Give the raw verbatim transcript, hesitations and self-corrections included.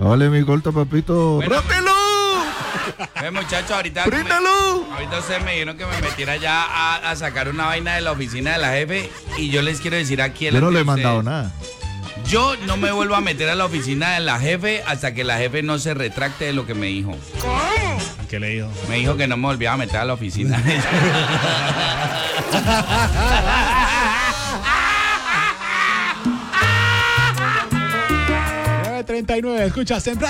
Dale mi corta, papito. Bueno, ¡Rótelo! Eh, muchachos, ahorita, ¡Príndalo! me, ahorita ustedes me dijeron que me metiera ya a, a sacar una vaina de la oficina de la jefe y yo les quiero decir aquí... Yo no le he ustedes, mandado nada. Yo no me vuelvo a meter a la oficina de la jefe hasta que la jefe no se retracte de lo que me dijo. ¿Cómo? ¿Qué le dijo? Me dijo que no me volvía a meter a la oficina. nueve treinta y nueve, escuchas temprano.